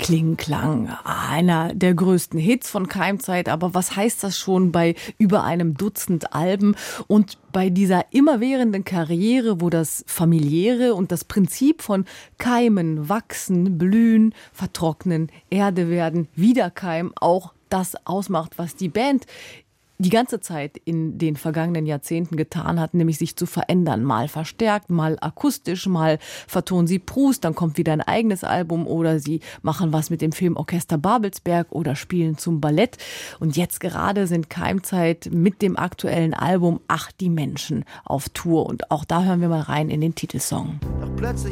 Klingklang, einer der größten Hits von Keimzeit. Aber was heißt das schon bei über einem Dutzend Alben und bei dieser immerwährenden Karriere, wo das Familiäre und das Prinzip von Keimen, Wachsen, Blühen, Vertrocknen, Erde werden, Wiederkeimen auch das ausmacht, was die Band die ganze Zeit in den vergangenen Jahrzehnten getan hat, nämlich sich zu verändern. Mal verstärkt, mal akustisch, mal vertonen sie Proust, dann kommt wieder ein eigenes Album oder sie machen was mit dem Filmorchester Babelsberg oder spielen zum Ballett. Und jetzt gerade sind Keimzeit mit dem aktuellen Album Ach, die Menschen auf Tour. Und auch da hören wir mal rein in den Titelsong. Doch plötzlich